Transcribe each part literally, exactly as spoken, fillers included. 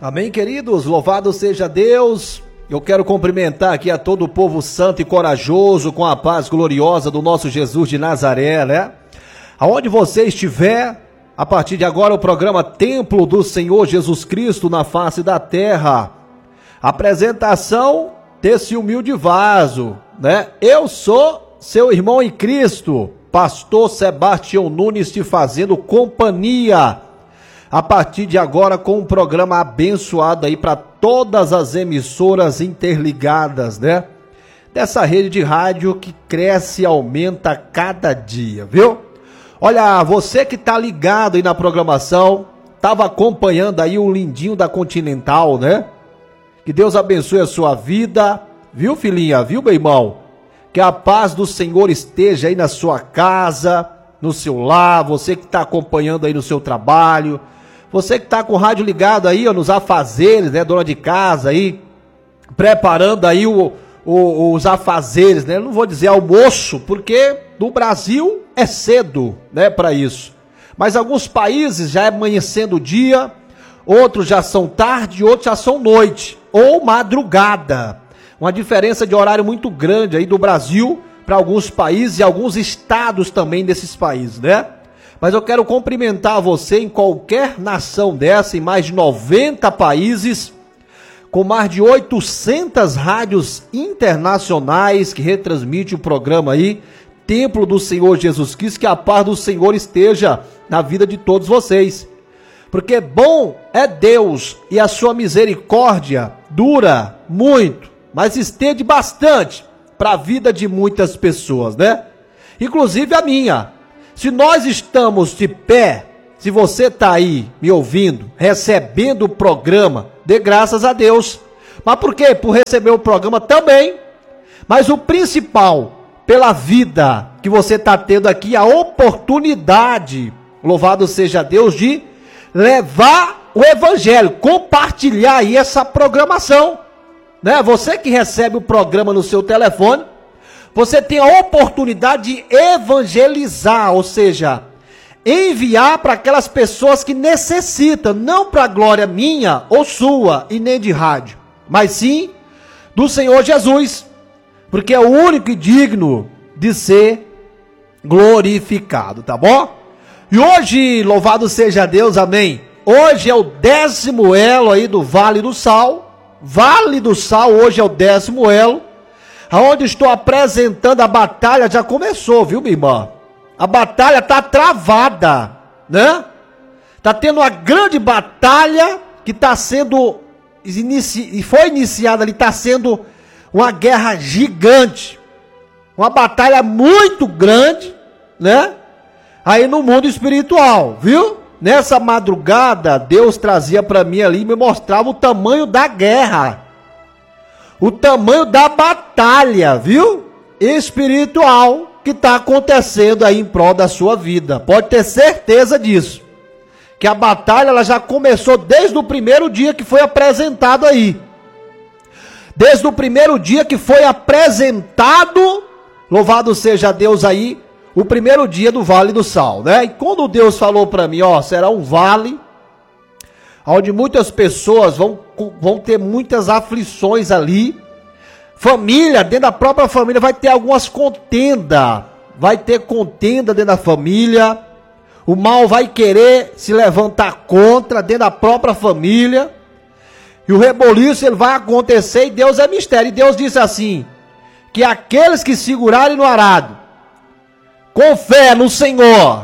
Amém, queridos? Louvado seja Deus. Eu quero cumprimentar aqui a todo o povo santo e corajoso com a paz gloriosa do nosso Jesus de Nazaré, né? Aonde você estiver, a partir de agora o programa Templo do Senhor Jesus Cristo na face da terra. Apresentação desse humilde vaso, né? Eu sou seu irmão em Cristo, pastor Sebastião Nunes, te fazendo companhia. A partir de agora com um programa abençoado aí para todas as emissoras interligadas, né? Dessa rede de rádio que cresce e aumenta a cada dia, viu? Olha, você que tá ligado aí na programação, tava acompanhando aí o lindinho da Continental, né? Que Deus abençoe a sua vida, viu, filhinha? Viu, meu irmão? Que a paz do Senhor esteja aí na sua casa, no seu lar, você que tá acompanhando aí no seu trabalho, você que tá com o rádio ligado aí, ó, nos afazeres, né, dona de casa aí, preparando aí o, o, os afazeres, né? Eu não vou dizer almoço, porque no Brasil é cedo, né, para isso. Mas alguns países já é amanhecendo o dia, outros já são tarde, outros já são noite ou madrugada. Uma diferença de horário muito grande aí do Brasil para alguns países e alguns estados também desses países, né? Mas eu quero cumprimentar você em qualquer nação dessa, em mais de noventa países, com mais de oitocentas rádios internacionais que retransmitem o programa aí, Templo do Senhor Jesus Cristo, que a paz do Senhor esteja na vida de todos vocês. Porque bom é Deus e a sua misericórdia dura muito, mas estende bastante para a vida de muitas pessoas, né? Inclusive a minha. Se nós estamos de pé, se você está aí me ouvindo, recebendo o programa, dê graças a Deus. Mas por quê? Por receber o programa também. Mas o principal, pela vida que você está tendo aqui, a oportunidade, louvado seja Deus, de levar o evangelho, compartilhar aí essa programação, né? Você que recebe o programa no seu telefone, você tem a oportunidade de evangelizar, ou seja, enviar para aquelas pessoas que necessitam, não para a glória minha ou sua e nem de rádio, mas sim do Senhor Jesus, porque é o único e digno de ser glorificado, tá bom? E hoje, louvado seja Deus, amém. Hoje é o décimo elo aí do Vale do Sal. Vale do Sal, hoje é o décimo elo. Aonde estou apresentando a batalha, já começou, viu, minha irmã? A batalha tá travada, né? Tá tendo uma grande batalha que tá sendo, inici... foi iniciada ali, tá sendo uma guerra gigante. Uma batalha muito grande, né? Aí no mundo espiritual, viu? Nessa madrugada, Deus trazia para mim ali e me mostrava o tamanho da guerra. O tamanho da batalha, viu? Espiritual que está acontecendo aí em prol da sua vida. Pode ter certeza disso. Que a batalha ela já começou desde o primeiro dia que foi apresentado aí. Desde o primeiro dia que foi apresentado, louvado seja Deus aí, o primeiro dia do Vale do Sal, né? E quando Deus falou para mim, ó, será um vale onde muitas pessoas vão, vão ter muitas aflições ali. Família, dentro da própria família, vai ter algumas contendas. Vai ter contenda dentro da família. O mal vai querer se levantar contra dentro da própria família. E o reboliço ele vai acontecer e Deus é mistério. E Deus disse assim, que aqueles que segurarem no arado, com fé no Senhor,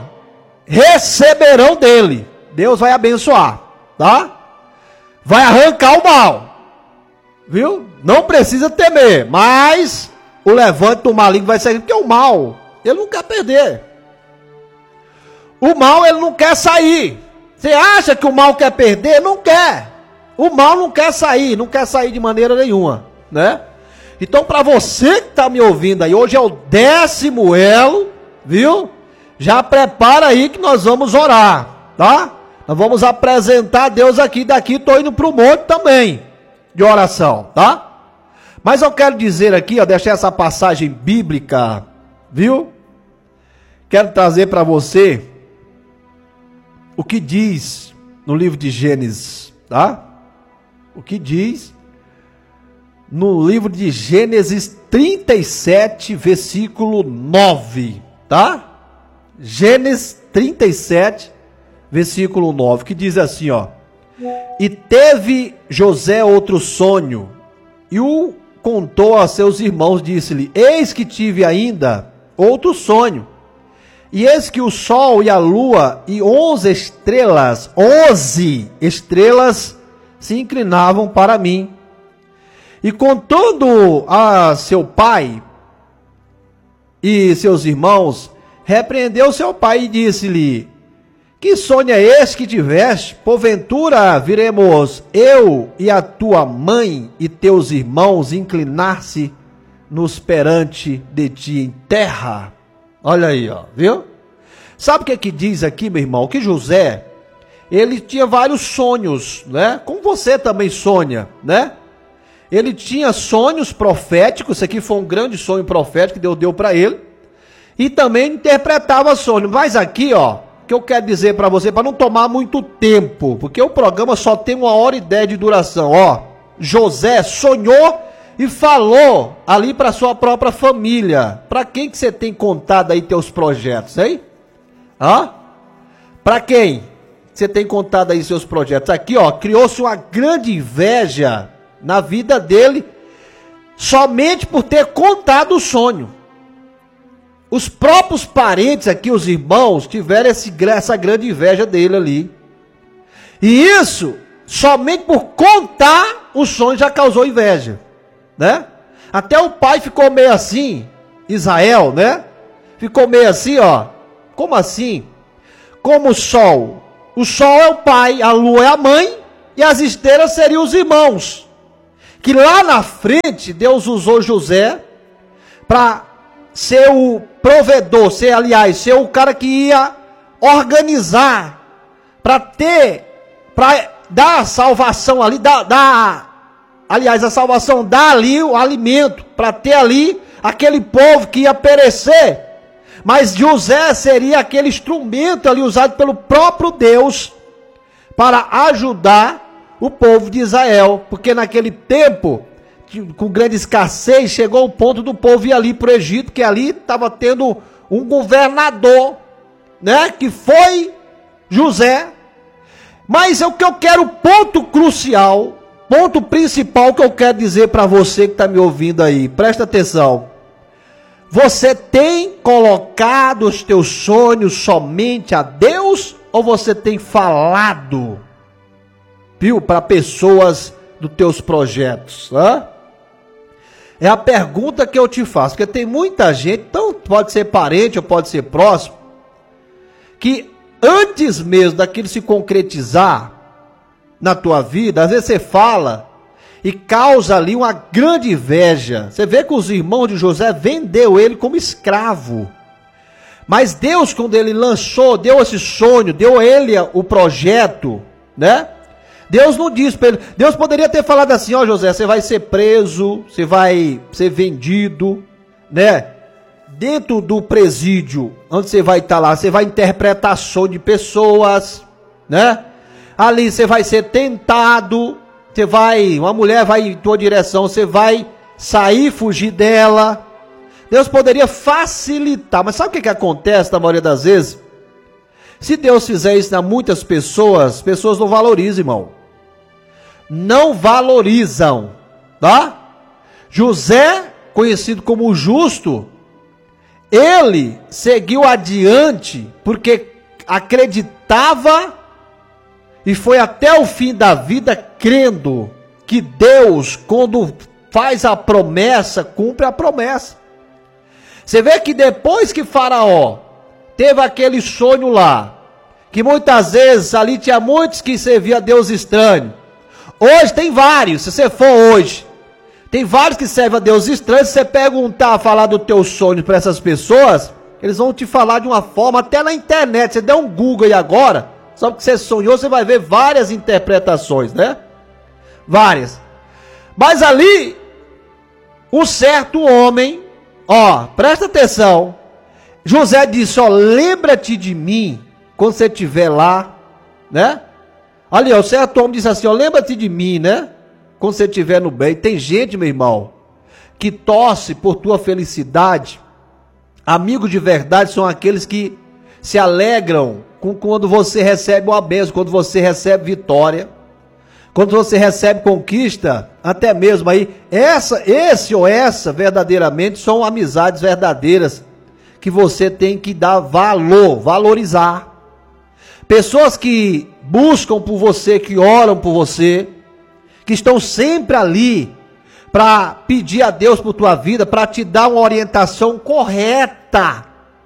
receberão dele. Deus vai abençoar. Tá? Vai arrancar o mal, viu? Não precisa temer, mas o levante do maligno vai sair, porque o mal, ele não quer perder. O mal, ele não quer sair. Você acha que o mal quer perder? Não quer. O mal não quer sair, não quer sair de maneira nenhuma, né? Então, para você que está me ouvindo aí, hoje é o décimo elo, viu? Já prepara aí que nós vamos orar, tá? Nós vamos apresentar a Deus aqui, daqui estou indo para o monte também, de oração, tá? Mas eu quero dizer aqui, ó, deixar essa passagem bíblica, viu? Quero trazer para você o que diz no livro de Gênesis, tá? o que diz no livro de Gênesis trinta e sete, versículo nove, tá? Gênesis trinta e sete, versículo nove, que diz assim, ó: e teve José outro sonho, e o contou a seus irmãos, disse-lhe: eis que tive ainda outro sonho, e eis que o sol e a lua e onze estrelas, onze estrelas se inclinavam para mim. E contando a seu pai e seus irmãos, repreendeu seu pai e disse-lhe: que sonho é esse que tiveste? Porventura viremos eu e a tua mãe e teus irmãos inclinar-se nos perante de ti em terra? Olha aí, ó, viu? Sabe o que é que diz aqui, meu irmão? Que José, ele tinha vários sonhos, né? Como você também sonha, né? Ele tinha sonhos proféticos. Isso aqui foi um grande sonho profético que Deus deu para ele. E também interpretava sonhos. Mas aqui, ó, que eu quero dizer para você, para não tomar muito tempo, porque o programa só tem uma hora e dez de duração, ó. José sonhou e falou ali para sua própria família. Para quem que você tem contado aí teus projetos, hein? Hã? Para quem você tem contado aí seus projetos? Aqui, ó, criou-se uma grande inveja na vida dele, somente por ter contado o sonho. Os próprios parentes aqui, os irmãos, tiveram esse, essa grande inveja dele ali. E isso, somente por contar o sonho, já causou inveja, né? Até o pai ficou meio assim, Israel, né? Ficou meio assim, ó. Como assim? Como o sol. O sol é o pai, a lua é a mãe, e as estrelas seriam os irmãos. Que lá na frente, Deus usou José para ser o provedor, ser, aliás, ser o cara que ia organizar, para ter, para dar a salvação ali, dar, dar, aliás, a salvação dá ali o alimento, para ter ali aquele povo que ia perecer. Mas José seria aquele instrumento ali usado pelo próprio Deus para ajudar o povo de Israel, porque naquele tempo, com grande escassez, chegou o ponto do povo ir ali para o Egito, que ali estava tendo um governador, né, que foi José. Mas é o que eu quero, ponto crucial, ponto principal que eu quero dizer para você que está me ouvindo aí, presta atenção. Você tem colocado os teus sonhos somente a Deus, ou você tem falado, viu, para pessoas dos teus projetos, né? É a pergunta que eu te faço, porque tem muita gente, então pode ser parente ou pode ser próximo, que antes mesmo daquilo se concretizar na tua vida, às vezes você fala e causa ali uma grande inveja. Você vê que os irmãos de José vendeu ele como escravo. Mas Deus, quando ele lançou, deu esse sonho, deu a ele o projeto, né? Deus não disse para ele, Deus poderia ter falado assim: ó, José, você vai ser preso, você vai ser vendido, né? Dentro do presídio, onde você vai estar lá, você vai interpretar sonho de pessoas, né? Ali você vai ser tentado, você vai, uma mulher vai em tua direção, você vai sair, fugir dela. Deus poderia facilitar, mas sabe o que, que acontece na maioria das vezes? Se Deus fizer isso a muitas pessoas, as pessoas não valorizam, irmão. Não valorizam, tá? José, conhecido como justo, ele seguiu adiante porque acreditava e foi até o fim da vida crendo que Deus, quando faz a promessa, cumpre a promessa. Você vê que depois que Faraó teve aquele sonho lá, que muitas vezes ali tinha muitos que serviam a Deus estranho. Hoje tem vários, se você for hoje, tem vários que servem a Deus estranho. Se você perguntar, falar do teu sonho para essas pessoas, eles vão te falar de uma forma, até na internet, você der um Google aí agora, só porque você sonhou, você vai ver várias interpretações, né? Várias. Mas ali, um certo homem, ó, presta atenção, José disse, ó, lembra-te de mim, quando você estiver lá, né? Ali, ó, o certo homem disse assim, ó, lembra-te de mim, né? quando você estiver no bem. Tem gente, meu irmão, que torce por tua felicidade. Amigos de verdade são aqueles que se alegram com quando você recebe uma bênção, quando você recebe vitória, quando você recebe conquista, até mesmo aí, essa, esse ou essa verdadeiramente são amizades verdadeiras que você tem que dar valor, valorizar. Pessoas que buscam por você, que oram por você, que estão sempre ali para pedir a Deus por tua vida, para te dar uma orientação correta,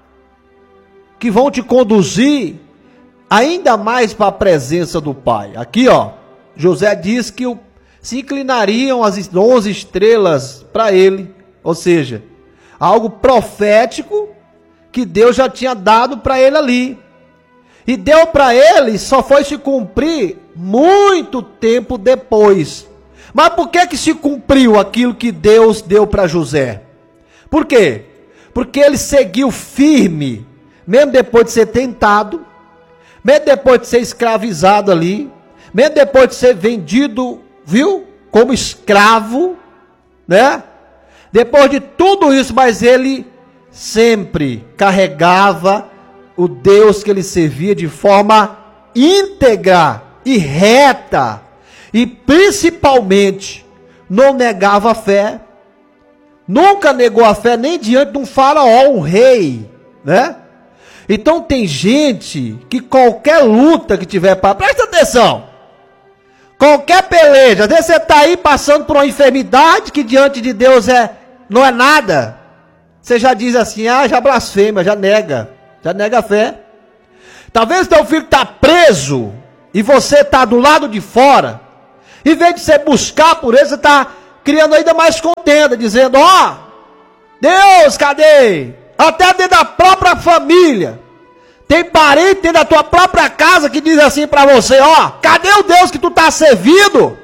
que vão te conduzir ainda mais para a presença do Pai. Aqui, ó, José diz que o, se inclinariam as onze estrelas para ele, ou seja, algo profético que Deus já tinha dado para ele ali. E deu para ele, só foi se cumprir muito tempo depois. Mas por que que se cumpriu aquilo que Deus deu para José? Por quê? Porque ele seguiu firme, mesmo depois de ser tentado, mesmo depois de ser escravizado ali, mesmo depois de ser vendido, viu? Como escravo, né? Depois de tudo isso, mas ele sempre carregava o Deus que ele servia de forma íntegra e reta, e principalmente não negava a fé, nunca negou a fé nem diante de um faraó, um rei, né? Então tem gente que qualquer luta que tiver para, presta atenção, qualquer peleja, às vezes você está aí passando por uma enfermidade que diante de Deus é, não é nada, você já diz assim, ah, já blasfema, já nega, já nega a fé. Talvez teu filho está preso e você está do lado de fora, em vez de você buscar por ele, você está criando ainda mais contenda, dizendo, ó, oh, Deus, cadê? Até dentro da própria família, tem parente dentro da tua própria casa que diz assim para você, ó, oh, cadê o Deus que tu está servindo?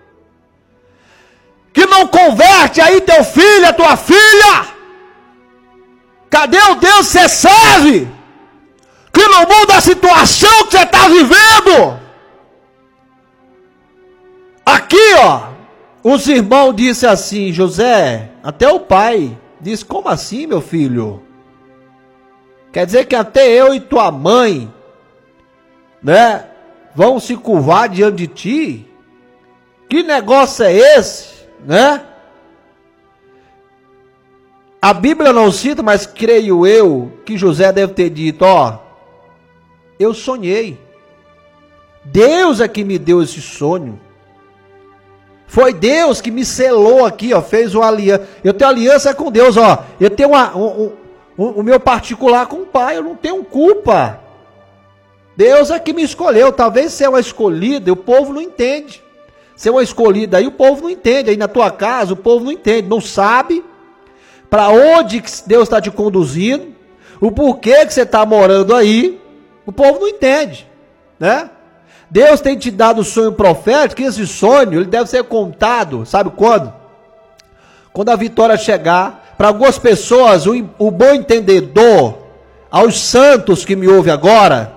Que não converte aí teu filho, a tua filha? Cadê o Deus que você serve? Que não muda a situação que você está vivendo? Aqui, ó, os irmãos disseram assim, José, até o pai, disse, como assim, meu filho? Quer dizer que até eu e tua mãe, né, vão se curvar diante de ti? Que negócio é esse, né? A Bíblia não cita, mas creio eu que José deve ter dito, ó, eu sonhei. Deus é que me deu esse sonho. Foi Deus que me selou aqui, ó, fez uma aliança. Eu tenho aliança com Deus, ó. Eu tenho uma, um, um, o meu particular com o Pai, eu não tenho culpa. Deus é que me escolheu. Talvez ser uma escolhida, o povo não entende. Ser uma escolhida aí, o povo não entende. Aí na tua casa, o povo não entende, não sabe para onde que Deus está te conduzindo, o porquê que você está morando aí, o povo não entende, né? Deus tem te dado o sonho profético, e esse sonho, ele deve ser contado, sabe quando? Quando a vitória chegar. Para algumas pessoas, o, o bom entendedor, aos santos que me ouvem agora,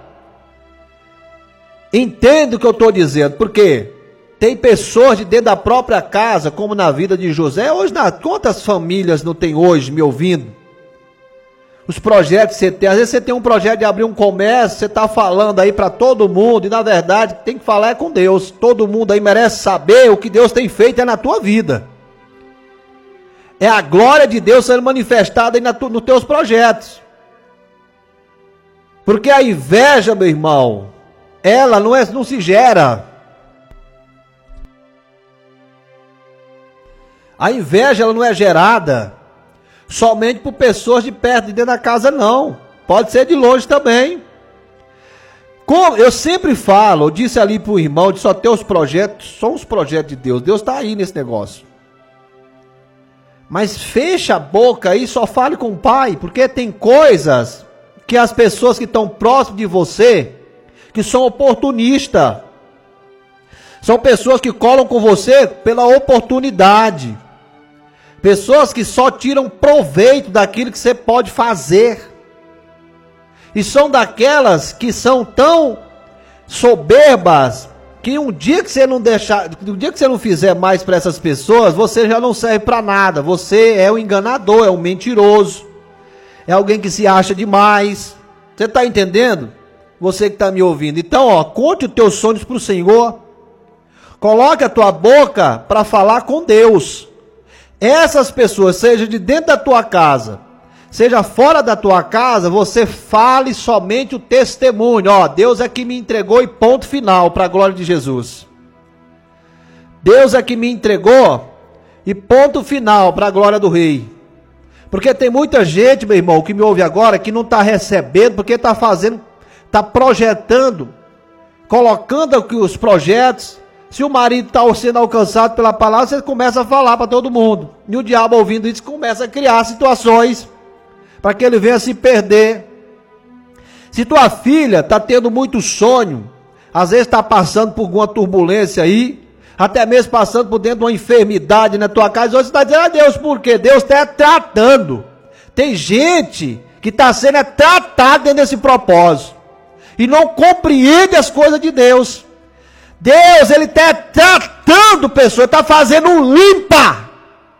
entende o que eu estou dizendo, porque tem pessoas de dentro da própria casa, como na vida de José. Hoje, na, quantas famílias não tem hoje me ouvindo? Os projetos que você tem, às vezes você tem um projeto de abrir um comércio, você está falando aí para todo mundo, e na verdade tem que falar é com Deus. Todo mundo aí merece saber o que Deus tem feito é na tua vida. É a glória de Deus sendo manifestada aí na tu, nos teus projetos. Porque a inveja, meu irmão, ela não, é, não se gera. A inveja, ela não é gerada somente por pessoas de perto, de dentro da casa, não. Pode ser de longe também. Como eu sempre falo, eu disse ali para o irmão, de só ter os projetos, são os projetos de Deus. Deus está aí nesse negócio. Mas fecha a boca aí, só fale com o Pai, porque tem coisas que as pessoas que estão próximas de você, que são oportunistas, são pessoas que colam com você pela oportunidade. Pessoas que só tiram proveito daquilo que você pode fazer. E são daquelas que são tão soberbas, que que um dia que você não deixar, um dia que você não fizer mais para essas pessoas, você já não serve para nada. Você é um enganador, é um mentiroso, é alguém que se acha demais. Você está entendendo? Você que está me ouvindo. Então, ó, conte os teus sonhos para o Senhor. Coloque a tua boca para falar com Deus. Essas pessoas, seja de dentro da tua casa, seja fora da tua casa, você fale somente o testemunho. Ó, Deus é que me entregou e ponto final, para a glória de Jesus. Deus é que me entregou e ponto final, para a glória do Rei. Porque tem muita gente, meu irmão, que me ouve agora, que não está recebendo, porque está fazendo, está projetando, colocando aqui os projetos. Se o marido está sendo alcançado pela palavra, você começa a falar para todo mundo. E o diabo ouvindo isso começa a criar situações para que ele venha se perder. Se tua filha está tendo muito sonho, às vezes está passando por alguma turbulência aí, até mesmo passando por dentro de uma enfermidade na tua casa, hoje você está dizendo, ah, Deus, por quê? Deus está tratando. Tem gente que está sendo tratada dentro desse propósito e não compreende as coisas de Deus. Deus, ele está tratando pessoas, está fazendo um limpa.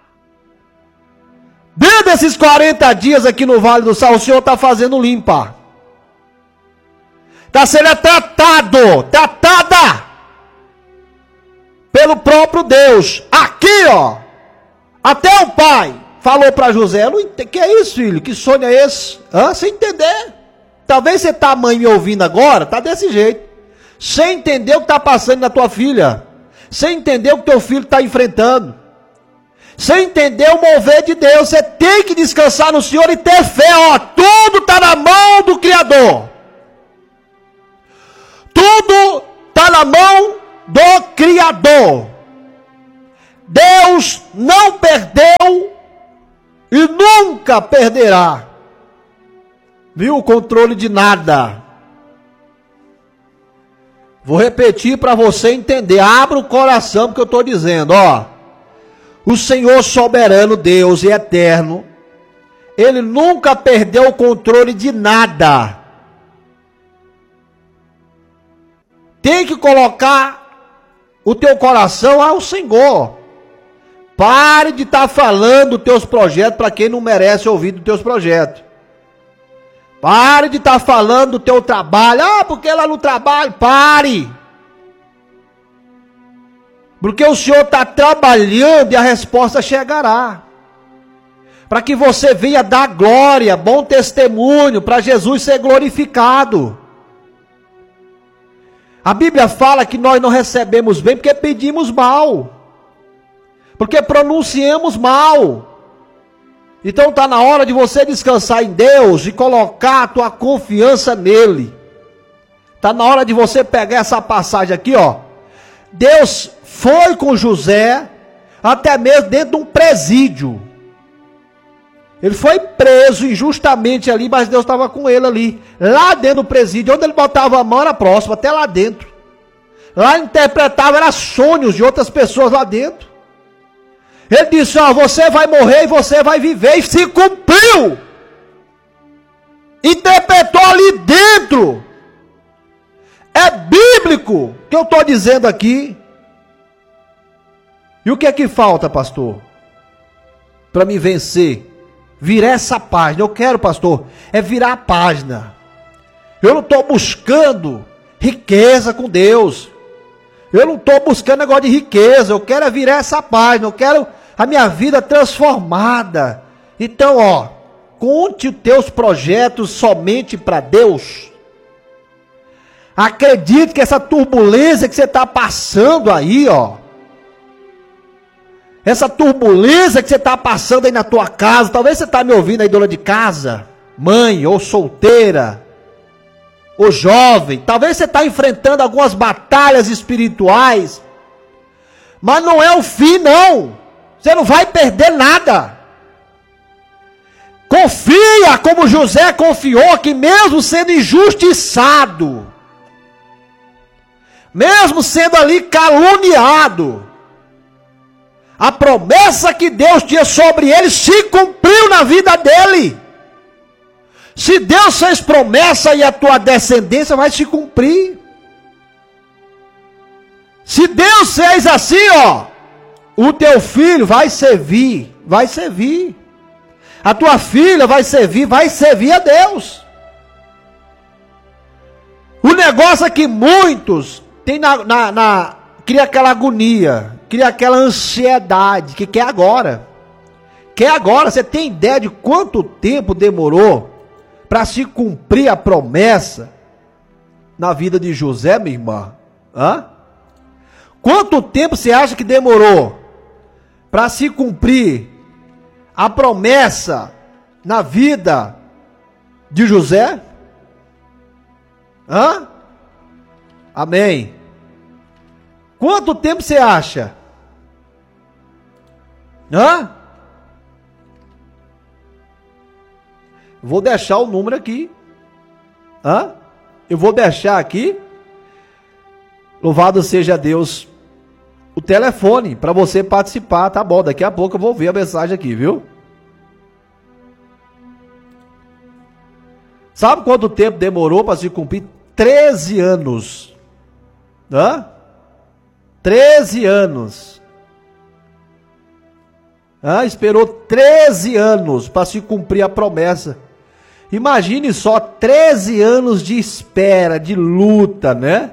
Dentro desses quarenta dias aqui no Vale do Sal, o Senhor está fazendo limpa. Está sendo tratado, tratada pelo próprio Deus. Aqui, ó, até o pai falou para José, não ent... que é isso, filho? Que sonho é esse? Hã? Sem entender. Talvez você tá, mãe, me ouvindo agora, tá desse jeito. Sem entender o que está passando na tua filha, sem entender o que teu filho está enfrentando, sem entender o mover de Deus. Você tem que descansar no Senhor e ter fé, ó, tudo está na mão do Criador, tudo está na mão do Criador. Deus não perdeu e nunca perderá, viu, o controle de nada. Vou repetir para você entender. Abra o coração porque eu estou dizendo, ó. O Senhor soberano, Deus e eterno, Ele nunca perdeu o controle de nada. Tem que colocar o teu coração ao Senhor. Pare de estar tá falando dos teus projetos para quem não merece ouvir dos teus projetos. Pare de estar tá falando do teu trabalho. Ah, porque lá no trabalho. Pare. Porque o Senhor está trabalhando e a resposta chegará. Para que você venha dar glória, bom testemunho, para Jesus ser glorificado. A Bíblia fala que nós não recebemos bem porque pedimos mal. Porque pronunciamos mal. Então está na hora de você descansar em Deus e colocar a tua confiança nele. Está na hora de você pegar essa passagem aqui, ó. Deus foi com José, até mesmo dentro de um presídio. Ele foi preso injustamente ali, mas Deus estava com ele ali. Lá dentro do presídio, onde ele botava a mão era próximo, até lá dentro. Lá interpretava, era sonhos de outras pessoas lá dentro. Ele disse, ó, você vai morrer e você vai viver, e se cumpriu. Interpretou ali dentro. É bíblico que eu estou dizendo aqui. E o que é que falta, pastor? Para me vencer, virar essa página. Eu quero, pastor, é virar a página. Eu não estou buscando riqueza com Deus. Eu não estou buscando negócio de riqueza. Eu quero é virar essa página. Eu quero a minha vida transformada. Então, ó, conte os teus projetos somente para Deus. Acredite que essa turbulência que você está passando aí, ó, essa turbulência que você está passando aí na tua casa, talvez você está me ouvindo aí, dona de casa, mãe, ou solteira, ou jovem, talvez você está enfrentando algumas batalhas espirituais, mas não é o fim, não. Você não vai perder nada. Confia como José confiou, que mesmo sendo injustiçado, mesmo sendo ali caluniado, a promessa que Deus tinha sobre ele se cumpriu na vida dele. Se Deus fez promessa e a tua descendência vai se cumprir. Se Deus fez assim, ó, o teu filho vai servir, vai servir. A tua filha vai servir, vai servir a Deus. O negócio é que muitos tem na, na, na cria aquela agonia, cria aquela ansiedade que quer agora. Quer agora. Você tem ideia de quanto tempo demorou para se cumprir a promessa na vida de José, minha irmã? Hã? Quanto tempo você acha que demorou para se cumprir a promessa na vida de José? Hã? Amém. Quanto tempo você acha? Hã? Vou deixar o número aqui. Hã? Eu vou deixar aqui. Louvado seja Deus. O telefone para você participar, tá bom? Daqui a pouco eu vou ver a mensagem aqui, viu? Sabe quanto tempo demorou para se cumprir? treze anos. Hã? treze anos. Hã? Esperou treze anos para se cumprir a promessa. Imagine só, treze anos de espera, de luta, né?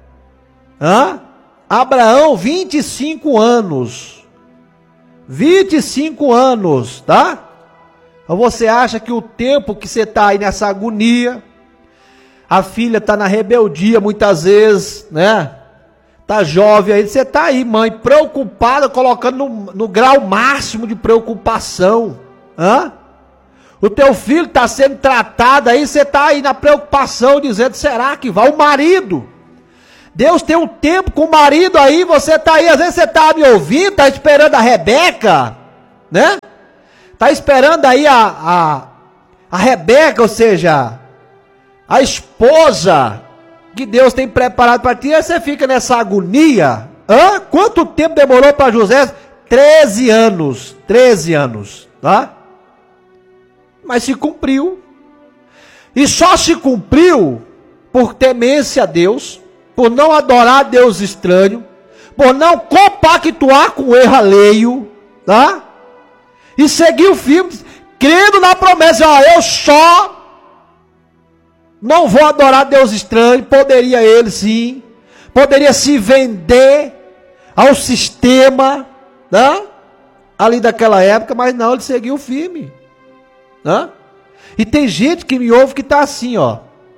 Hã? Abraão, vinte e cinco anos. vinte e cinco anos, tá? Então você acha que o tempo que você está aí nessa agonia, a filha está na rebeldia muitas vezes, né? Tá jovem aí, você está aí, mãe, preocupada, colocando no, no grau máximo de preocupação. Hã? O teu filho está sendo tratado aí, você está aí na preocupação, dizendo, será que vai? O marido, Deus tem um tempo com o marido aí, você está aí, às vezes você está me ouvindo, está esperando a Rebeca, né? Está esperando aí a, a, a Rebeca, ou seja, a esposa que Deus tem preparado para ti, aí você fica nessa agonia. Hã? Quanto tempo demorou para José? treze anos, treze anos, tá? Mas se cumpriu. E só se cumpriu por temência a Deus, por não adorar Deus estranho, por não compactuar com o erro alheio, tá? E seguir o firme, crendo na promessa, ó, eu só não vou adorar Deus estranho. Poderia ele sim, poderia se vender ao sistema, né? Ali daquela época, mas não, ele seguiu firme, né? E tem gente que me ouve que está assim, ó,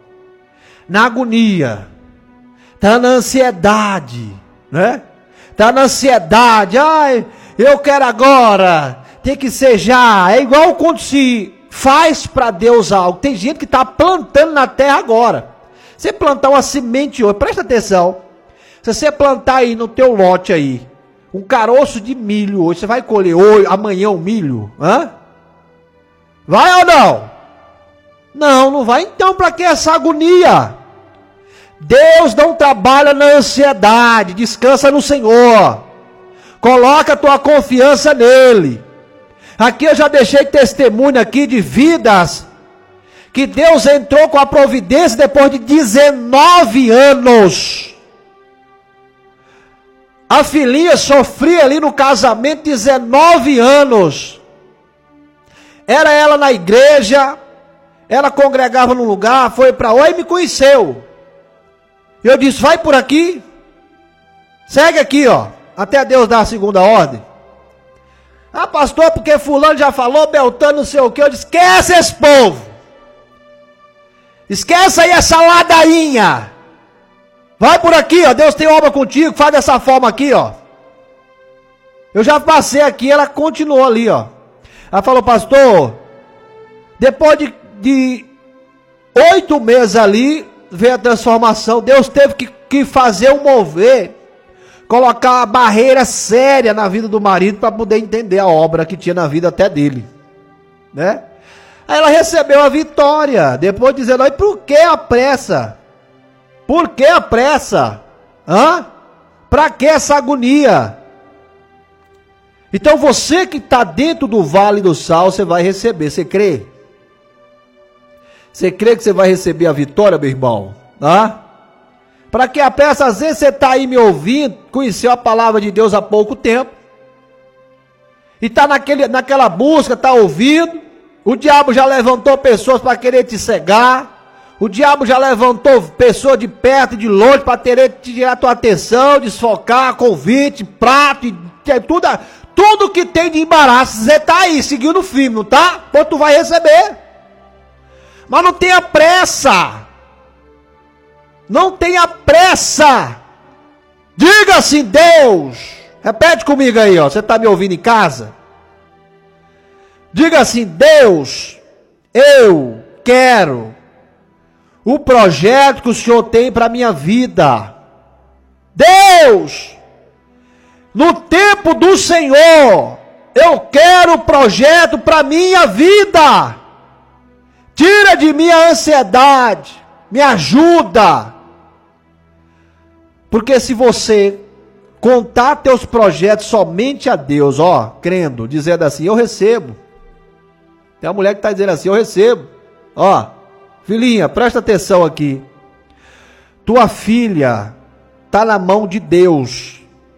na agonia, está na ansiedade, né? Está na ansiedade, ai, eu quero agora, tem que ser já. É igual quando se faz para Deus algo. Tem gente que está plantando na terra agora. Você plantar uma semente hoje, presta atenção. Se você plantar aí no teu lote aí, um caroço de milho hoje, você vai colher hoje, amanhã o milho? Hã? Vai ou não? Não, não vai. Então para que essa agonia? Deus não trabalha na ansiedade. Descansa no Senhor. Coloca a tua confiança nele. Aqui eu já deixei testemunho aqui de vidas que Deus entrou com a providência depois de dezenove anos. A filhinha sofria ali no casamento dezenove anos. Era ela na igreja, ela congregava num lugar, foi para lá e me conheceu. Eu disse, vai por aqui, segue aqui, ó, até Deus dar a segunda ordem. Ah, pastor, porque fulano já falou, Beltrano não sei o que. Eu disse, esquece esse povo. Esquece aí essa ladainha. Vai por aqui, ó, Deus tem obra contigo, faz dessa forma aqui, ó. Eu já passei aqui, ela continuou ali, ó. Ela falou, pastor, depois de, de oito meses ali, veio a transformação. Deus teve que, que fazer um mover, colocar uma barreira séria na vida do marido para poder entender a obra que tinha na vida até dele, né? Aí ela recebeu a vitória, depois dizendo, aí por que a pressa? Por que a pressa? Hã? Para que essa agonia? Então você que está dentro do vale do sal, você vai receber, você crê? Você crê que você vai receber a vitória, meu irmão? Hã? Para que a peça, às vezes você está aí me ouvindo, conheceu a palavra de Deus há pouco tempo, e está naquele, naquela busca, está ouvindo, o diabo já levantou pessoas para querer te cegar, o diabo já levantou pessoas de perto e de longe para querer tirar a tua atenção, desfocar, convite, prato, e tudo, tudo que tem de embaraço, você está aí, seguindo o firme, não tá? Pô, tu vai receber. Mas não tenha pressa. Não tenha pressa. Diga assim, Deus. Repete comigo aí, ó. Você está me ouvindo em casa? Diga assim, Deus, eu quero o projeto que o Senhor tem para a minha vida. Deus, no tempo do Senhor, eu quero o projeto para a minha vida. Tira de mim a ansiedade, me ajuda. Porque se você contar teus projetos somente a Deus, ó, crendo, dizendo assim, eu recebo. Tem uma mulher que está dizendo assim, eu recebo. Ó, filhinha, presta atenção aqui. Tua filha está na mão de Deus.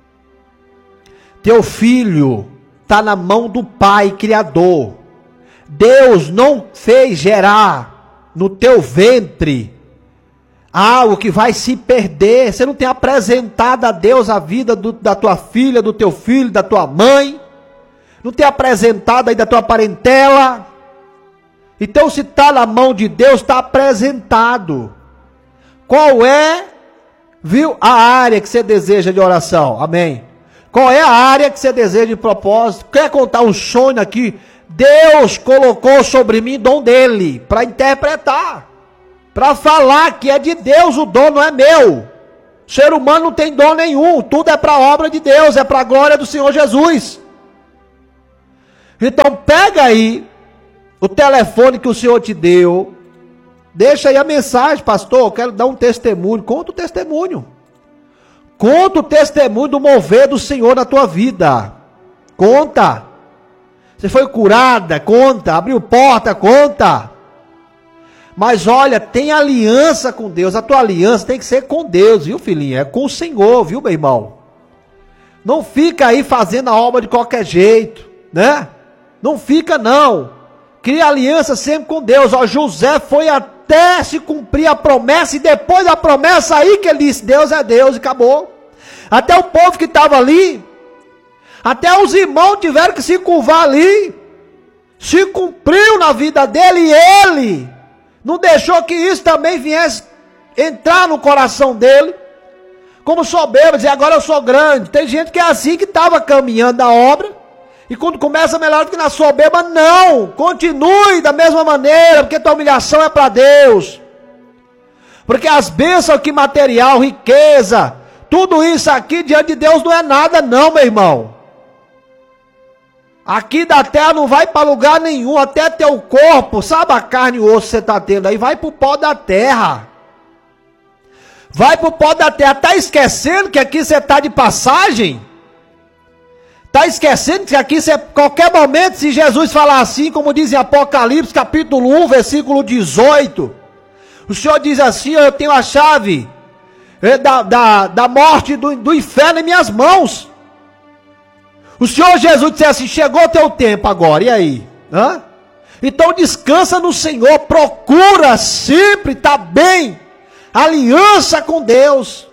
Teu filho está na mão do Pai Criador. Deus não fez gerar no teu ventre algo que vai se perder. Você não tem apresentado a Deus a vida do, da tua filha, do teu filho, da tua mãe. Não tem apresentado aí da tua parentela. Então se está na mão de Deus, está apresentado. Qual é, viu, a área que você deseja de oração? Amém. Qual é a área que você deseja de propósito? Quer contar um sonho aqui? Deus colocou sobre mim dom dele, para interpretar, para falar que é de Deus, o dom não é meu. O ser humano não tem dom nenhum, tudo é para a obra de Deus, é para a glória do Senhor Jesus. Então pega aí o telefone que o Senhor te deu, deixa aí a mensagem, pastor, eu quero dar um testemunho, conta o testemunho. Conta o testemunho do mover do Senhor na tua vida. Conta. Você foi curada, conta. Abriu porta, conta. Mas olha, tem aliança com Deus. A tua aliança tem que ser com Deus, viu, filhinha? É com o Senhor, viu, meu irmão? Não fica aí fazendo a obra de qualquer jeito, né? Não fica, não. Cria aliança sempre com Deus. Ó, José foi até se cumprir a promessa, e depois da promessa aí que ele disse, Deus é Deus, e acabou. Até o povo que estava ali, até os irmãos tiveram que se curvar ali, se cumpriu na vida dele, e ele não deixou que isso também viesse entrar no coração dele, como soberbo, dizer, agora eu sou grande. Tem gente que é assim, que estava caminhando a obra, e quando começa melhor do que na soberba, não, continue da mesma maneira, porque tua humilhação é para Deus, porque as bênçãos aqui, material, riqueza, tudo isso aqui diante de Deus não é nada não, meu irmão. Aqui da terra não vai para lugar nenhum, até teu corpo, sabe a carne e o osso que você está tendo aí, vai para o pó da terra. Vai para o pó da terra, está esquecendo que aqui você está de passagem? Está esquecendo que aqui, você, qualquer momento, se Jesus falar assim, como diz em Apocalipse, capítulo um, versículo dezoito, o Senhor diz assim, eu tenho a chave da, da, da morte do, do inferno em minhas mãos. O Senhor Jesus disse assim, chegou o teu tempo agora, e aí? Hã? Então descansa no Senhor, procura sempre estar bem, aliança com Deus,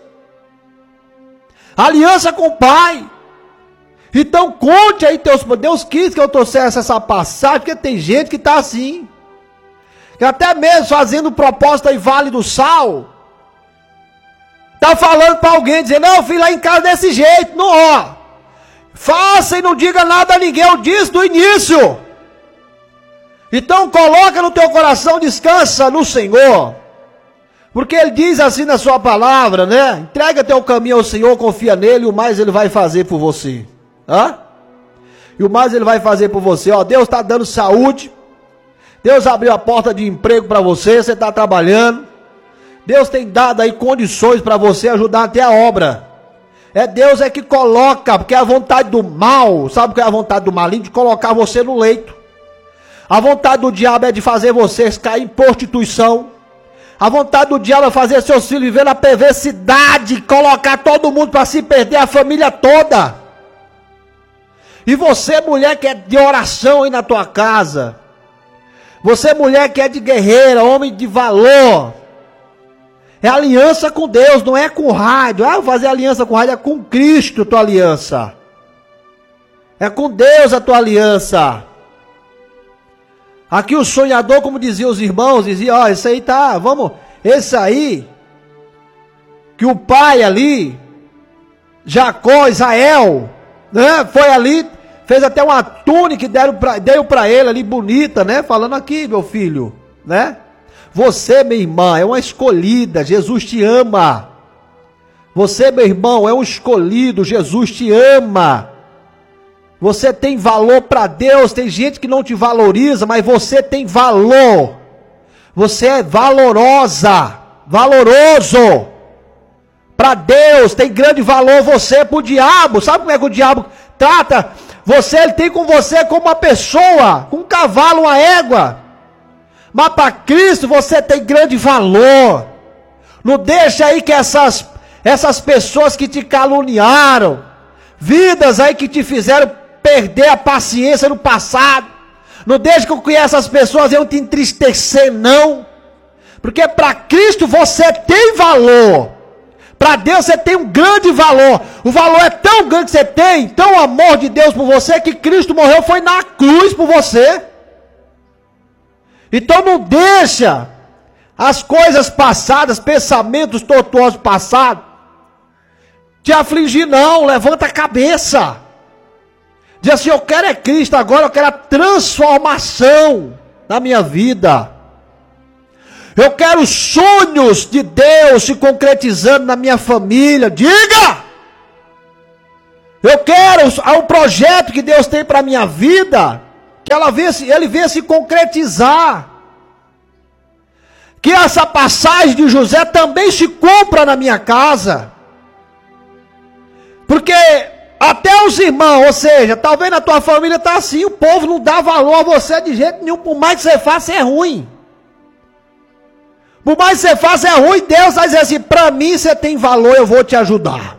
aliança com o Pai. Então conte aí teus... Deus quis que eu trouxesse essa passagem, porque tem gente que está assim, que até mesmo fazendo proposta em Vale do Sal, está falando para alguém, dizendo, não, eu fui lá em casa desse jeito, não, ó, faça e não diga nada a ninguém, eu disse do início. Então coloca no teu coração, descansa no Senhor, porque Ele diz assim na sua palavra, né, entrega teu caminho ao Senhor, confia nele, e o mais Ele vai fazer por você. Hã? E o mais Ele vai fazer por você, ó, Deus está dando saúde, Deus abriu a porta de emprego para você, você está trabalhando, Deus tem dado aí condições para você ajudar até a obra. É Deus é que coloca, porque a vontade do mal, sabe o que é a vontade do maligno? De colocar você no leito. A vontade do diabo é de fazer você cair em prostituição. A vontade do diabo é fazer seus filhos viver na perversidade, colocar todo mundo para se perder, a família toda. E você, mulher que é de oração aí na tua casa, você, mulher que é de guerreira, homem de valor, é aliança com Deus, não é com o rádio. Ah, fazer aliança com o rádio, é com Cristo a tua aliança. É com Deus a tua aliança. Aqui o sonhador, como diziam os irmãos, dizia, ó, esse aí tá, vamos, esse aí, que o pai ali, Jacó, Israel, né, foi ali, fez até uma túnica que deram pra, deu para ele ali, bonita, né, falando aqui, meu filho, né, você, minha irmã, é uma escolhida, Jesus te ama, você, meu irmão, é um escolhido, Jesus te ama. Você tem valor para Deus, tem gente que não te valoriza, mas você tem valor. Você é valorosa, valoroso. Para Deus tem grande valor, você é para o diabo. Sabe como é que o diabo trata? Você, ele tem com você como uma pessoa, com um cavalo, uma égua. Mas para Cristo você tem grande valor. Não deixa aí que essas, essas pessoas que te caluniaram, vidas aí que te fizeram perder a paciência no passado, não deixe que essas pessoas venham te entristecer, não, porque para Cristo você tem valor, para Deus você tem um grande valor, o valor é tão grande que você tem, tão amor de Deus por você, que Cristo morreu, foi na cruz por você. Então não deixa as coisas passadas, pensamentos tortuosos passados, te afligir, não, levanta a cabeça. Diz assim, eu quero é Cristo agora, eu quero a transformação na minha vida. Eu quero os sonhos de Deus se concretizando na minha família. Diga! Eu quero o projeto que Deus tem para a minha vida, que ela venha, ele venha se concretizar. Que essa passagem de José também se cumpra na minha casa. Porque até os irmãos, ou seja, talvez na tua família está assim, o povo não dá valor a você de jeito nenhum, por mais que você faça é ruim. Por mais que você faça é ruim, Deus vai dizer assim, para mim você tem valor, eu vou te ajudar.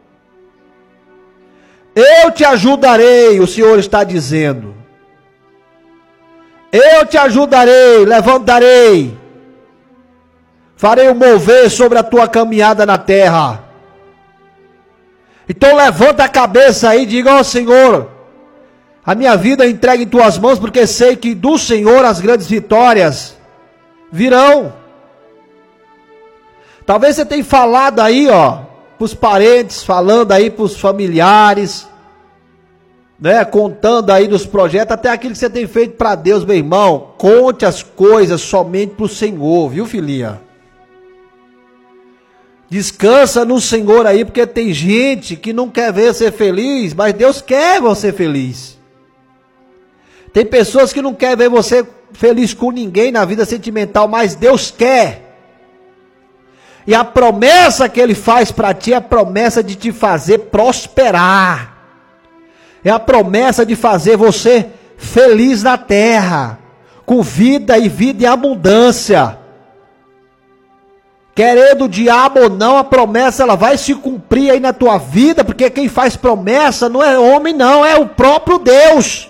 Eu te ajudarei, o Senhor está dizendo. Eu te ajudarei, levantarei. Farei o mover sobre a tua caminhada na terra. Então levanta a cabeça aí e diga, ó Senhor, a minha vida entregue em tuas mãos, porque sei que do Senhor as grandes vitórias virão. Talvez você tenha falado aí, ó, para os parentes, falando aí para os familiares, né, contando aí dos projetos, até aquilo que você tem feito para Deus, meu irmão, conte as coisas somente para o Senhor, viu, filhinha? Descansa no Senhor aí, porque tem gente que não quer ver você feliz, mas Deus quer você feliz. Tem pessoas que não querem ver você feliz com ninguém na vida sentimental, mas Deus quer. E a promessa que Ele faz para ti é a promessa de te fazer prosperar. É a promessa de fazer você feliz na terra, com vida e vida em abundância. Querendo o diabo ou não, a promessa ela vai se cumprir aí na tua vida, porque quem faz promessa não é homem não, é o próprio Deus.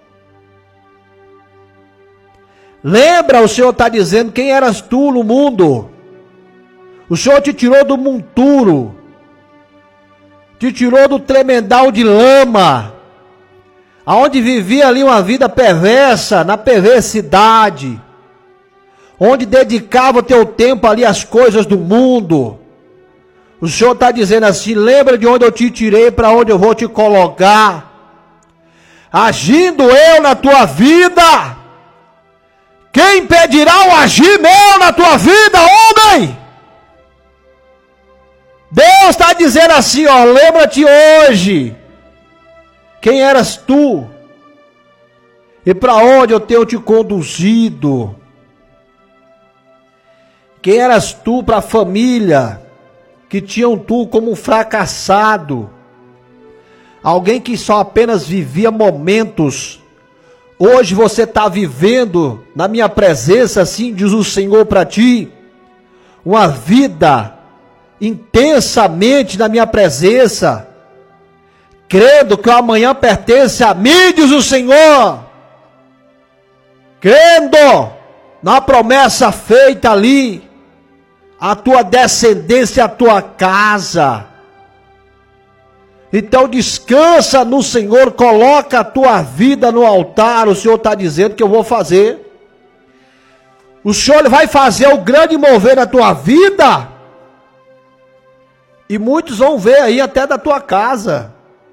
Lembra, o Senhor está dizendo, quem eras tu no mundo? O Senhor te tirou do monturo, te tirou do tremendal de lama, aonde vivia ali uma vida perversa, na perversidade, onde dedicava o teu tempo ali às coisas do mundo. O Senhor está dizendo assim, lembra de onde eu te tirei, para onde eu vou te colocar. Agindo eu na tua vida, quem impedirá o agir meu na tua vida, homem? Deus está dizendo assim, ó, lembra-te hoje, quem eras tu, e para onde eu tenho te conduzido. Quem eras tu para a família, que tinham tu como um fracassado, alguém que só apenas vivia momentos. Hoje você está vivendo na minha presença, assim diz o Senhor para ti. uma vida intensamente na minha presença, crendo que o amanhã pertence a mim, diz o Senhor, crendo na promessa feita ali, a tua descendência, a tua casa. Então descansa no Senhor, coloca a tua vida no altar. O Senhor está dizendo que eu vou fazer. O Senhor vai fazer o grande mover na tua vida. E muitos vão ver aí até da tua casa.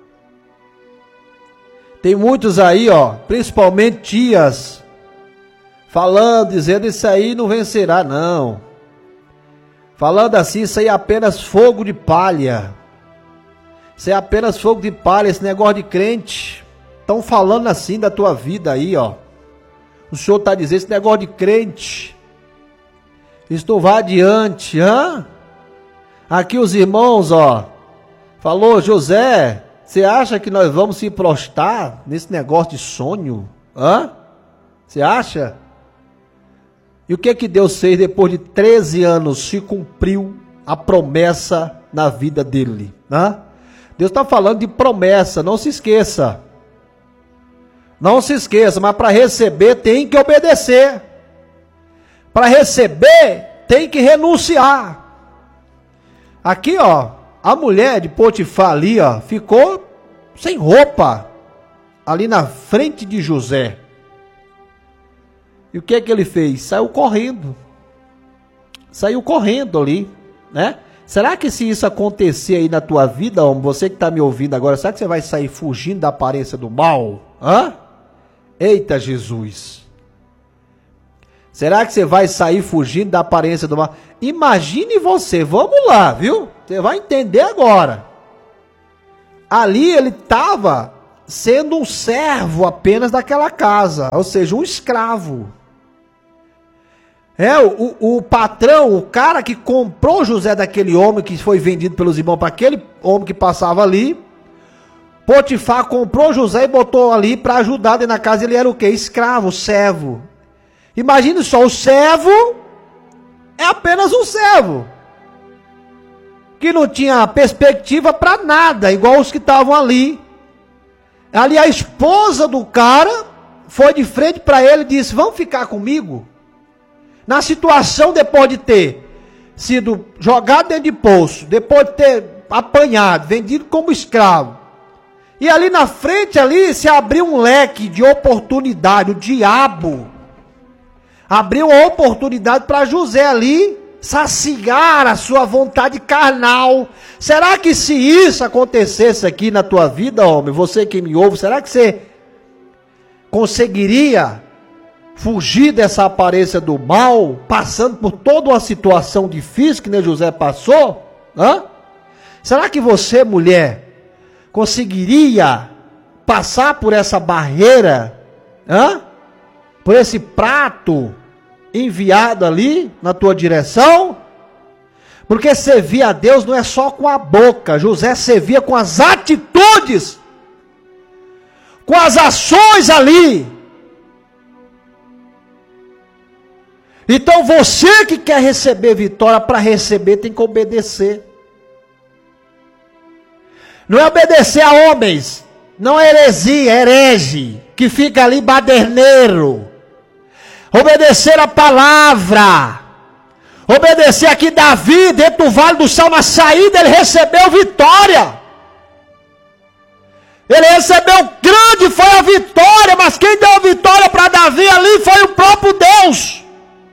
Tem muitos aí, ó, principalmente tias, falando, dizendo, isso aí não vencerá, não. Falando assim, isso aí é apenas fogo de palha. Isso é apenas fogo de palha, esse negócio de crente. Estão falando assim da tua vida aí, ó. O Senhor está dizendo, esse negócio de crente, isso não vai adiante, hã? Aqui os irmãos, ó, falou, José, você acha que nós vamos se prostrar nesse negócio de sonho? Hã? Você acha? E o que que Deus fez depois de treze anos? Se cumpriu a promessa na vida dele. Hã? Deus está falando de promessa, não se esqueça. Não se esqueça, mas para receber tem que obedecer. Para receber tem que renunciar. Aqui, ó, a mulher de Potifar ali, ó, ficou sem roupa ali na frente de José. E o que é que ele fez? Saiu correndo. Saiu correndo ali, né? Será que se isso acontecer aí na tua vida, homem, você que está me ouvindo agora, será que você vai sair fugindo da aparência do mal? Hã? Eita Jesus! Será que você vai sair fugindo da aparência do mal? Imagine você, vamos lá, viu? Você vai entender agora. Ali ele estava sendo um servo apenas daquela casa, ou seja, um escravo. É, o, o patrão, o cara que comprou José daquele homem que foi vendido pelos irmãos para aquele homem que passava ali, Potifar comprou José e botou ali para ajudar dentro da casa. Ele era o quê? Escravo, servo. Imagine só, o servo é apenas um servo, que não tinha perspectiva para nada, igual os que estavam ali. Ali a esposa do cara foi de frente para ele e disse, vamos ficar comigo? Na situação, depois de ter sido jogado dentro de poço, depois de ter apanhado, vendido como escravo, e ali na frente ali se abriu um leque de oportunidade, o diabo abriu uma oportunidade para José ali saciar a sua vontade carnal. Será que se isso acontecesse aqui na tua vida, homem, você que me ouve, será que você conseguiria fugir dessa aparência do mal, passando por toda uma situação difícil que nem José passou? Hã? Será que você, mulher, conseguiria passar por essa barreira? Hã? Por esse prato enviado ali na tua direção? Porque servir a Deus não é só com a boca. José servia com as atitudes, com as ações ali. Então você que quer receber vitória, para receber tem que obedecer. Não é obedecer a homens, não é heresia, é herege, que fica ali baderneiro. Obedecer a palavra. Obedecer aqui Davi, dentro do vale do Sal, na saída ele recebeu vitória. Ele recebeu grande, foi a vitória, mas quem deu a vitória para Davi ali foi o próprio Deus.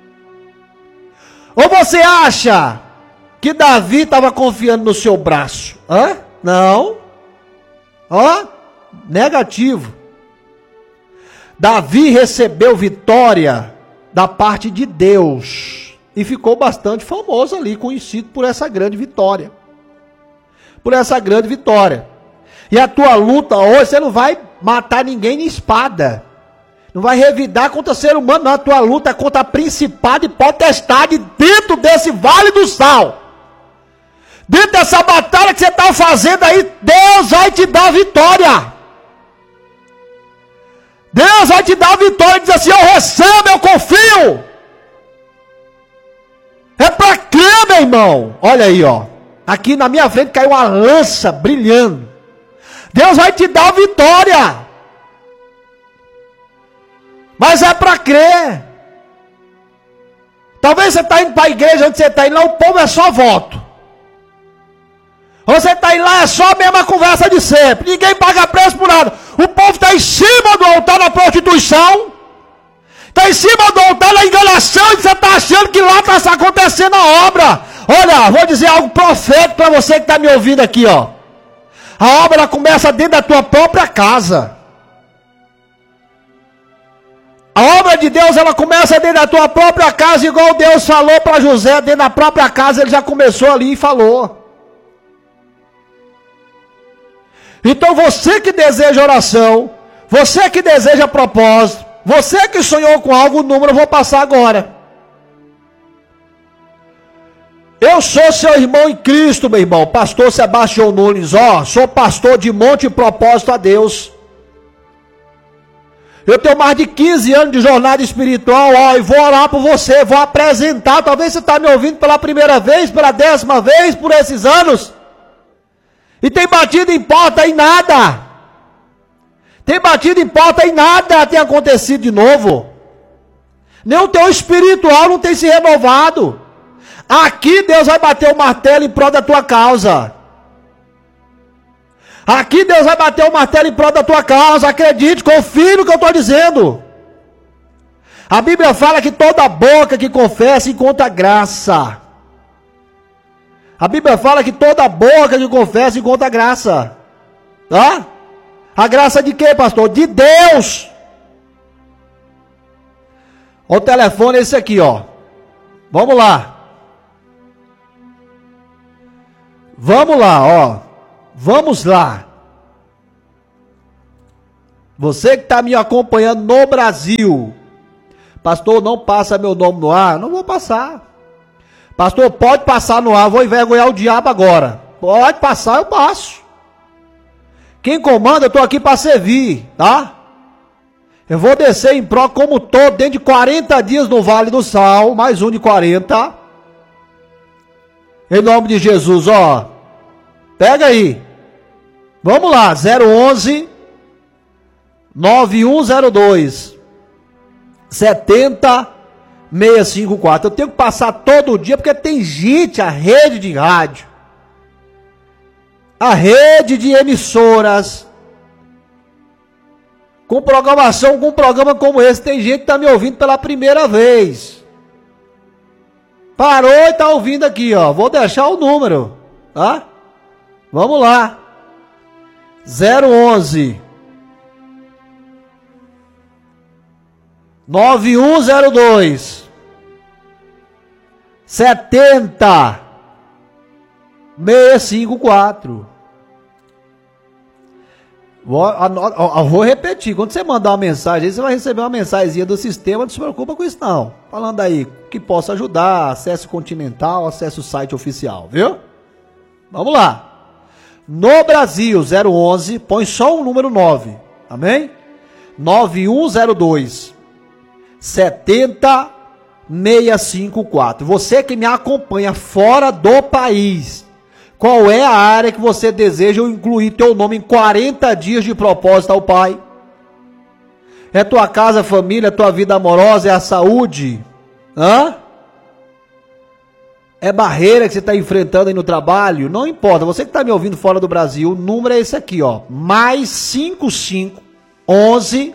Ou você acha que Davi estava confiando no seu braço? Hã? Não. Ó, negativo. Davi recebeu vitória da parte de Deus e ficou bastante famoso ali, conhecido por essa grande vitória. Por essa grande vitória. E a tua luta hoje, você não vai matar ninguém em espada. Não vai revidar contra ser humano, não. A tua luta é contra a principado e potestade dentro desse vale do sal. Dentro dessa batalha que você está fazendo aí, Deus vai te dar vitória. Deus vai te dar vitória e diz assim, eu recebo, eu confio. É para crer, meu irmão. Olha aí, ó. Aqui na minha frente caiu uma lança brilhando. Deus vai te dar a vitória. Mas é para crer. Talvez você está indo para a igreja onde você está indo lá, o povo é só voto. Você está indo lá, é só a mesma conversa de sempre. Ninguém paga preço por nada. O povo está em cima do altar na prostituição. Está em cima do altar na enganação. E você está achando que lá está acontecendo a obra. Olha, vou dizer algo profético para você que está me ouvindo aqui, ó. A obra começa dentro da tua própria casa. A obra de Deus, ela começa dentro da tua própria casa, igual Deus falou para José, dentro da própria casa, ele já começou ali e falou. Então você que deseja oração, você que deseja propósito, você que sonhou com algo, o número eu vou passar agora. Eu sou seu irmão em Cristo, meu irmão, pastor Sebastião Nunes, ó, sou pastor de Monte e Propósito a Deus. Eu tenho mais de quinze anos de jornada espiritual, ó, e vou orar por você, vou apresentar, talvez você está me ouvindo pela primeira vez, pela décima vez, por esses anos, e tem batido em porta e nada, tem batido em porta e nada tem acontecido de novo, nem o teu espiritual não tem se renovado. Aqui Deus vai bater o martelo em prol da tua causa. Aqui Deus vai bater o martelo em prol da tua causa. Acredite, confie no que eu estou dizendo. A Bíblia fala que toda boca que confessa encontra graça. A Bíblia fala que toda boca que confessa encontra graça. Tá? A graça de quê, pastor? De Deus. O telefone é esse aqui, ó. Vamos lá. Vamos lá, ó. Vamos lá. Você que está me acompanhando no Brasil. Pastor, não passa meu nome no ar. Não vou passar. Pastor, pode passar no ar. Vou envergonhar o diabo agora. Pode passar, eu passo. Quem comanda, eu estou aqui para servir, tá? Eu vou descer em pró como todo, dentro de quarenta dias no Vale do Sal. Mais um de quarenta. Em nome de Jesus, ó. Pega aí. Vamos lá, zero onze, nove um zero dois, sete zero seis cinco quatro. Eu tenho que passar todo dia, porque tem gente, a rede de rádio, a rede de emissoras, com programação, com um programa como esse, tem gente que está me ouvindo pela primeira vez. Parou e está ouvindo aqui, ó. Vou deixar o número, tá? Vamos lá. zero onze, nove um zero dois, sete zero seis cinco quatro. Vou, vou repetir. Quando você mandar uma mensagem, você vai receber uma mensagenzinha do sistema. Não se preocupa com isso não. Falando aí que possa ajudar, acesso continental, acesso ao site oficial, viu? Vamos lá. No Brasil, zero onze, põe só o número nove, amém? nove um zero dois, sete zero seis cinco quatro. Você que me acompanha fora do país, qual é a área que você deseja eu incluir teu nome em quarenta dias de propósito ao Pai? É tua casa, família, tua vida amorosa, é a saúde? Hã? É barreira que você está enfrentando aí no trabalho? Não importa, você que está me ouvindo fora do Brasil, o número é esse aqui, ó. Mais cinco cinco, onze,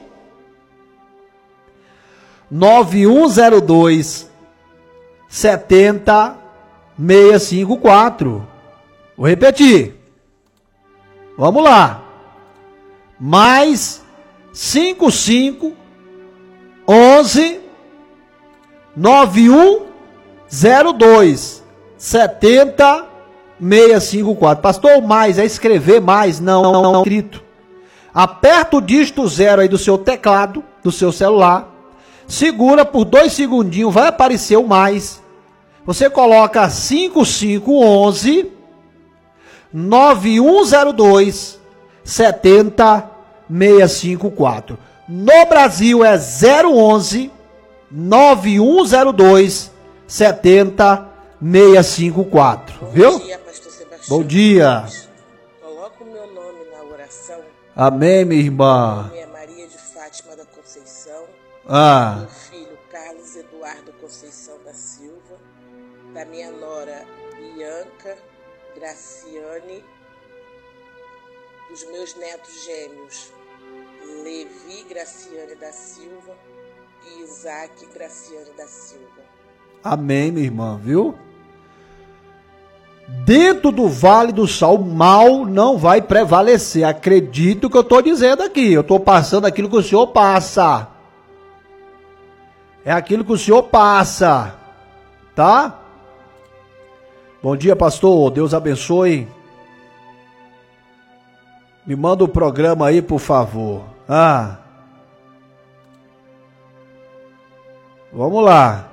nove um zero dois, sete zero seis cinco quatro. Vou repetir. Vamos lá. Mais cinco cinco, onze, nove um zero dois, sete zero seis cinco quatro. Pastor, mais é escrever mais? Não, não, não, escrito. Aperta o dígito zero aí do seu teclado, do seu celular. Segura por dois segundinhos, vai aparecer o mais. Você coloca cinco cinco onze, nove um zero dois, sete zero seis cinco quatro. No Brasil é zero onze, nove um zero dois, sete zero seis cinco quatro, Bom viu? dia, pastor Sebastião. Bom dia. Coloca o meu nome na oração. Amém, minha Meu irmã. nome é Maria de Fátima da Conceição. Ah, Meu filho Carlos Eduardo Conceição da Silva. Da minha nora Bianca Graciane. Dos meus netos gêmeos Levi Graciane da Silva e Isaac Graciane da Silva. amém, minha irmã, viu? Dentro do vale do sol, o mal não vai prevalecer. Acredito que eu estou dizendo aqui. Eu estou passando aquilo que o Senhor passa. É aquilo que o Senhor passa. Tá? Bom dia, pastor. Deus abençoe. Me manda o programa aí, por favor. Ah. Vamos lá.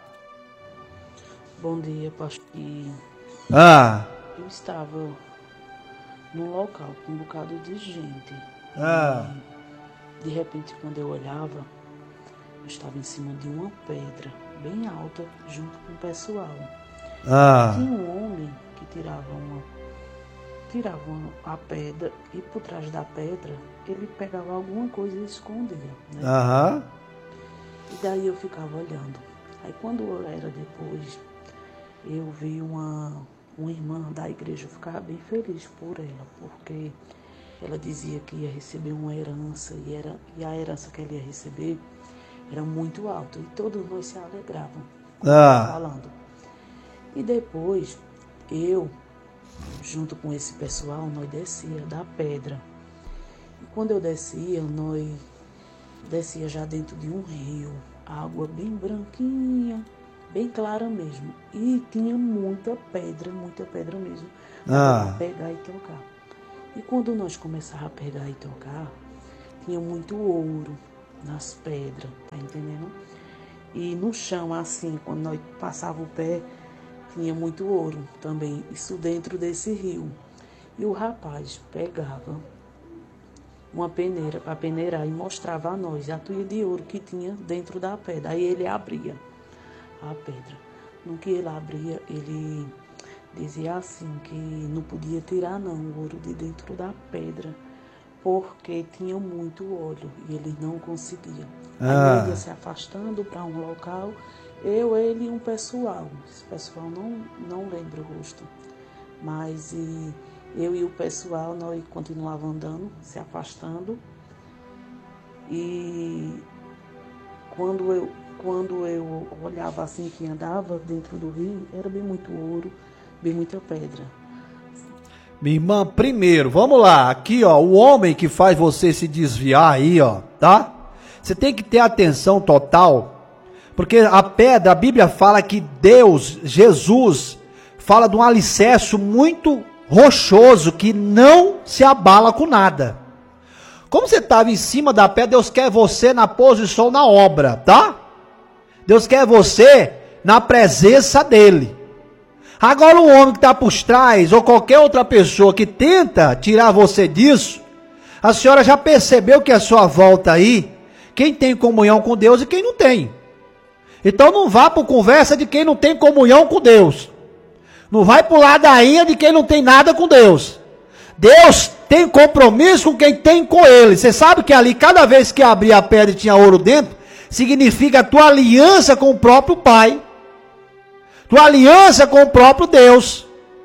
Bom dia, pastor. E Ah. eu estava num local com um bocado de gente. Ah. E, de repente, quando eu olhava, eu estava em cima de uma pedra bem alta, junto com o pessoal. Ah. Tinha um homem que tirava uma, tirava uma, a pedra e por trás da pedra ele pegava alguma coisa e escondia, né? Aham. E daí eu ficava olhando. Aí quando era depois, eu vi uma, uma irmã da igreja, eu ficava bem feliz por ela, porque ela dizia que ia receber uma herança, e, era, e a herança que ela ia receber era muito alta, e todos nós se alegravam Ah. falando. E depois, eu, junto com esse pessoal, nós descia da pedra. E quando eu descia, nós descia já dentro de um rio, água bem branquinha, bem clara mesmo. E tinha muita pedra, muita pedra mesmo, Ah. para pegar e tocar. E quando nós começávamos a pegar e tocar, tinha muito ouro nas pedras, tá entendendo? E no chão, assim, quando nós passávamos o pé, tinha muito ouro também, isso dentro desse rio. E o rapaz pegava uma peneira para peneirar e mostrava a nós a tuia de ouro que tinha dentro da pedra. Aí ele abria a pedra. No que ele abria, ele dizia assim que não podia tirar não o ouro de dentro da pedra, porque tinha muito óleo e ele não conseguia. Ah. Aí ele ia se afastando para um local, eu, ele e um pessoal. Esse pessoal não, não lembro o rosto, mas e eu e o pessoal, nós continuávamos andando, se afastando. E quando eu, quando eu olhava assim que andava dentro do rio, era bem muito ouro, bem muita pedra. Minha irmã, primeiro, vamos lá, aqui ó, o homem que faz você se desviar aí ó, tá? Você tem que ter atenção total, porque a pedra, a Bíblia fala que Deus, Jesus, fala de um alicerce muito rochoso, que não se abala com nada. Como você estava em cima da pedra, Deus quer você na posição na obra, tá? Deus quer você na presença dele. Agora o homem que está por trás, ou qualquer outra pessoa que tenta tirar você disso, a senhora já percebeu que a sua volta aí, quem tem comunhão com Deus e quem não tem. Então não vá por conversa de quem não tem comunhão com Deus. Não vai por ladainha de quem não tem nada com Deus. Deus tem compromisso com quem tem com ele. Você sabe que ali, cada vez que abria a pedra e tinha ouro dentro, significa a tua aliança com o próprio Pai. Tua aliança com o próprio Deus.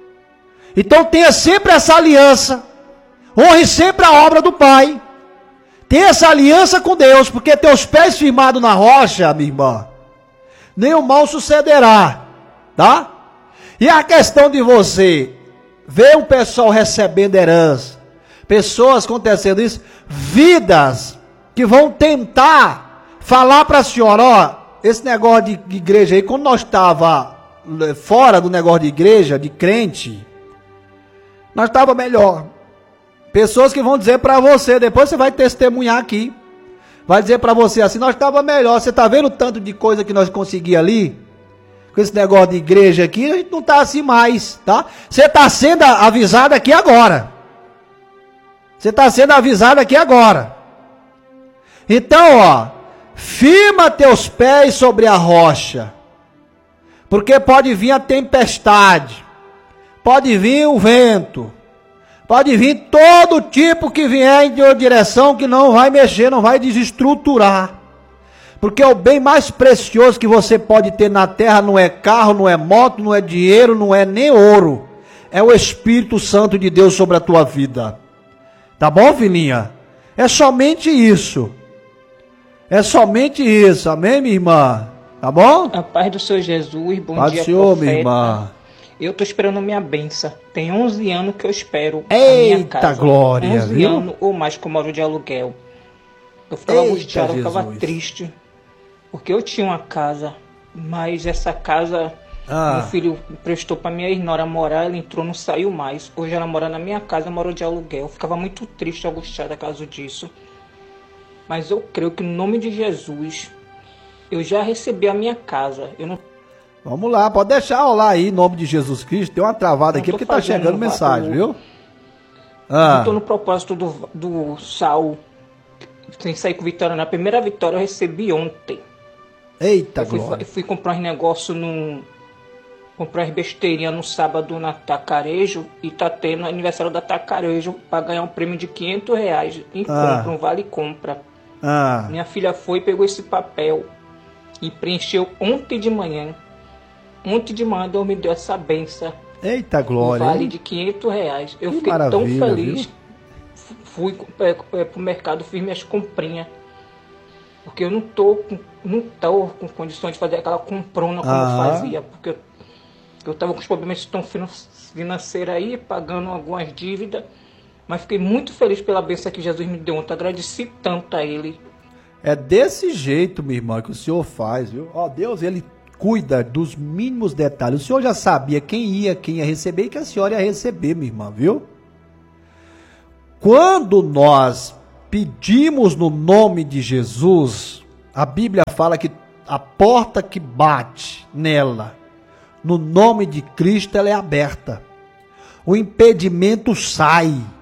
Então tenha sempre essa aliança. Honre sempre a obra do Pai. Tenha essa aliança com Deus, porque teus pés firmados na rocha, minha irmã, nenhum mal sucederá, tá? E a questão de você ver um pessoal recebendo herança, pessoas acontecendo isso, vidas que vão tentar falar para a senhora, ó, esse negócio de, de igreja aí, quando nós estava fora do negócio de igreja, de crente, nós estava melhor. Pessoas que vão dizer para você, depois você vai testemunhar aqui, vai dizer para você assim, nós estava melhor, você está vendo o tanto de coisa que nós conseguimos ali? Com esse negócio de igreja aqui, a gente não está assim mais, tá? Você está sendo avisado aqui agora. Você está sendo avisado aqui agora. Então, ó, firma teus pés sobre a rocha. Porque pode vir a tempestade, pode vir o vento, pode vir todo tipo que vier em uma direção que não vai mexer, não vai desestruturar. Porque o bem mais precioso que você pode ter na terra não é carro, não é moto, não é dinheiro, não é nem ouro. É o Espírito Santo de Deus sobre a tua vida. Tá bom, filhinha? É somente isso. É somente isso. Amém, minha irmã? Tá bom? A paz do Senhor Jesus, bom Paz dia, do Senhor, profeta. minha irmã. Eu tô esperando minha benção. Tem onze anos que eu espero a Eita minha casa. glória, onze viu? anos ou mais que eu moro de aluguel. Eu ficava Eita, angustiado, eu ficava Jesus. triste. Porque eu tinha uma casa, mas essa casa, Ah. meu filho prestou pra minha irmã morar, ela entrou, não saiu mais. Hoje ela mora na minha casa, mora de aluguel. Eu ficava muito triste, angustiado a causa disso. Mas eu creio que no nome de Jesus, eu já recebi a minha casa. Eu não Vamos lá, pode deixar rolar aí em nome de Jesus Cristo. Tem uma travada Não aqui tô porque tá fazendo chegando um mensagem, vácuo. viu? Ah. estou no propósito do, do Sal. Tem que sair com vitória. Na primeira vitória eu recebi ontem. Eita Eu fui, glória. eu fui comprar uns negócios no. Comprar umas besteirinhas no sábado na Tacarejo. E tá tendo aniversário da Tacarejo para ganhar um prêmio de quinhentos reais em Ah. compra, um vale compra. Ah. Minha filha foi, pegou esse papel e preencheu ontem de manhã. Ontem de manhã Deus me deu essa benção. Eita Um glória. vale hein? de quinhentos reais. Eu Que fiquei tão maravilha, feliz. viu? Fui é, é, pro mercado, fiz minhas comprinhas. Porque eu não tô, com- não tô com condições de fazer aquela comprona como Ah. eu fazia. Porque eu, eu tava com os problemas tão financeiros aí, pagando algumas dívidas. Mas fiquei muito feliz pela bênção que Jesus me deu ontem. Agradeci tanto a Ele. É desse jeito, minha irmã, que o Senhor faz, viu? Ó, Deus, Ele cuida dos mínimos detalhes. O Senhor já sabia quem ia, quem ia receber e que a senhora ia receber, minha irmã, viu? Quando nós pedimos no nome de Jesus, a Bíblia fala que a porta que bate nela, no nome de Cristo, ela é aberta. O impedimento sai.